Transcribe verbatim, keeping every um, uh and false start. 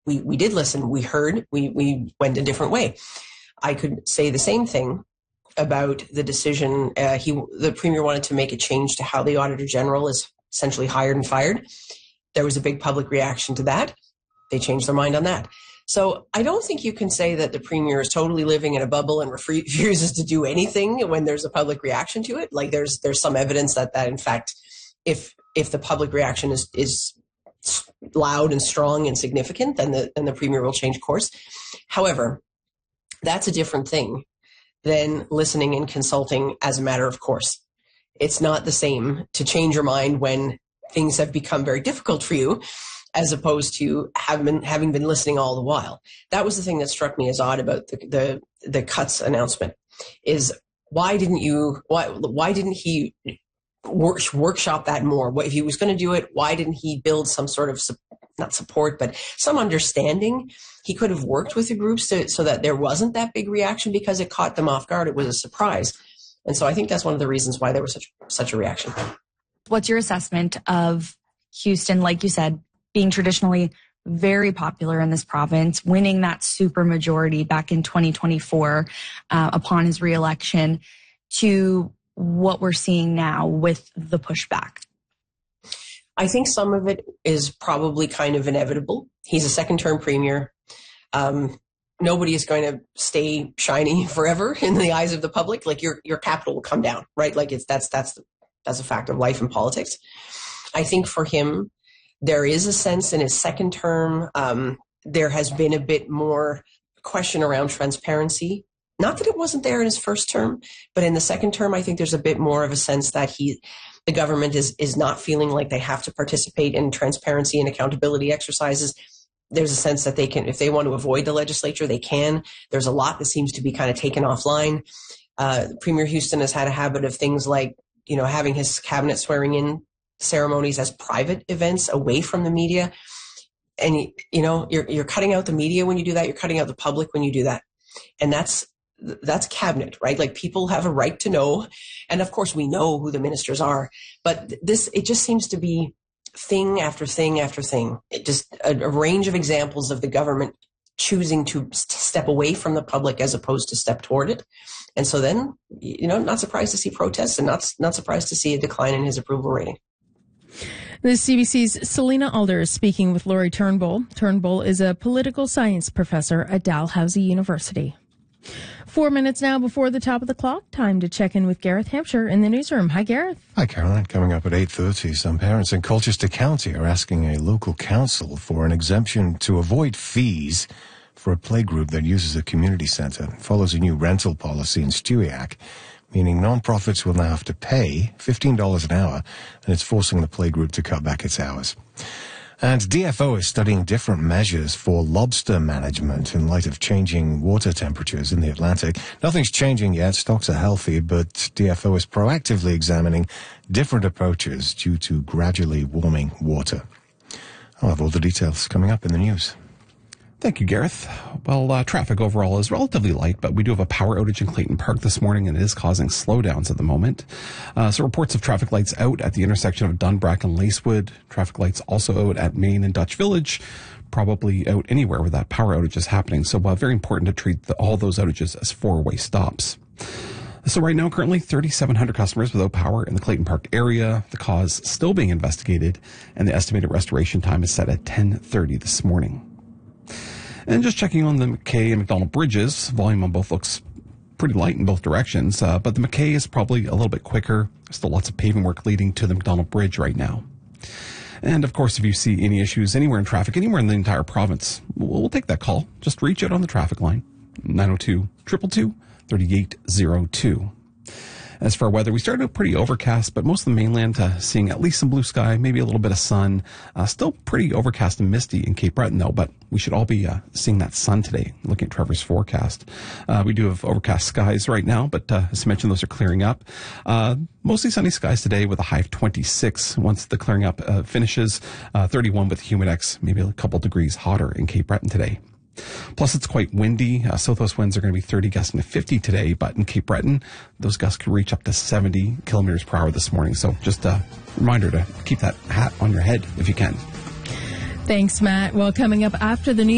we, we did listen. We heard. We, we went a different way. I could say the same thing about the decision. Uh, he, the Premier wanted to make a change to how the Auditor General is essentially hired and fired. There was a big public reaction to that. They changed their mind on that. So I don't think you can say that the Premier is totally living in a bubble and refuses to do anything when there's a public reaction to it. Like there's there's some evidence that that in fact, if if the public reaction is is loud and strong and significant, then the then the Premier will change course. However, that's a different thing than listening and consulting as a matter of course. It's not the same to change your mind when things have become very difficult for you, as opposed to having been, having been listening all the while. That was the thing that struck me as odd about the, the, the cuts announcement, is why didn't you, why, why didn't he work, workshop that more? If he was going to do it, why didn't he build some sort of, not support, but some understanding? He could have worked with the groups to, so that there wasn't that big reaction, because it caught them off guard. It was a surprise. And so I think that's one of the reasons why there was such, such a reaction. What's your assessment of Houston, like you said, being traditionally very popular in this province, winning that supermajority back in twenty twenty-four uh, upon his reelection, to what we're seeing now with the pushback? I think some of it is probably kind of inevitable. He's a second-term premier. Um, nobody is going to stay shiny forever in the eyes of the public. Like your your capital will come down, right? Like it's that's that's that's a fact of life in politics. I think for him, there is a sense in his second term, um, there has been a bit more question around transparency. Not that it wasn't there in his first term, but in the second term, I think there's a bit more of a sense that he, the government is is not feeling like they have to participate in transparency and accountability exercises. There's a sense that they can, if they want to avoid the legislature, they can. There's a lot that seems to be kind of taken offline. Uh, Premier Houston has had a habit of things like, you know, having his cabinet swearing in ceremonies as private events away from the media. And, you know, you're, you're cutting out the media when you do that. You're cutting out the public when you do that. And that's, that's cabinet, right? Like people have a right to know. And of course we know who the ministers are, but this, it just seems to be thing after thing after thing. It just a, a range of examples of the government choosing to step away from the public as opposed to step toward it. And so then, you know, not surprised to see protests, and not, not surprised to see a decline in his approval rating. The C B C's Selena Alder is speaking with Laurie Turnbull. Turnbull is a political science professor at Dalhousie University. Four minutes now before the top of the clock. Time to check in with Gareth Hampshire in the newsroom. Hi, Gareth. Hi, Caroline. Coming up at eight thirty, some parents in Colchester County are asking a local council for an exemption to avoid fees for a playgroup that uses a community centre. It follows a new rental policy in Stewiacke, meaning non-profits will now have to pay fifteen dollars an hour, and it's forcing the playgroup to cut back its hours. And D F O is studying different measures for lobster management in light of changing water temperatures in the Atlantic. Nothing's changing yet. Stocks are healthy, but D F O is proactively examining different approaches due to gradually warming water. I'll have all the details coming up in the news. Thank you, Gareth. Well, uh, traffic overall is relatively light, but we do have a power outage in Clayton Park this morning, and it is causing slowdowns at the moment. Uh, so reports of traffic lights out at the intersection of Dunbrack and Lacewood. Traffic lights also out at Main and Dutch Village, probably out anywhere where that power outage is happening. So uh, very important to treat the, all those outages as four-way stops. So right now, currently thirty-seven hundred customers without power in the Clayton Park area. The cause still being investigated, and the estimated restoration time is set at ten thirty this morning. And just checking on the McKay and McDonald bridges, volume on both looks pretty light in both directions, uh, but the McKay is probably a little bit quicker. Still lots of paving work leading to the McDonald Bridge right now. And of course, if you see any issues anywhere in traffic, anywhere in the entire province, we'll, we'll take that call. Just reach out on the traffic line, nine oh two, two two two, three eight oh two. As for our weather, we started out pretty overcast, but most of the mainland uh, seeing at least some blue sky, maybe a little bit of sun. Uh, still pretty overcast and misty in Cape Breton, though, but we should all be uh, seeing that sun today, looking at Trevor's forecast. Uh, we do have overcast skies right now, but uh, as I mentioned, those are clearing up. Uh, mostly sunny skies today with a high of twenty-six once the clearing up uh, finishes. Uh, thirty-one with Humidex, maybe a couple degrees hotter in Cape Breton today. Plus, it's quite windy. Uh, southwest winds are going to be thirty, gusting to fifty today, but in Cape Breton, those gusts could reach up to seventy kilometers per hour this morning. So just a reminder to keep that hat on your head if you can. Thanks, Matt. Well, coming up after the news.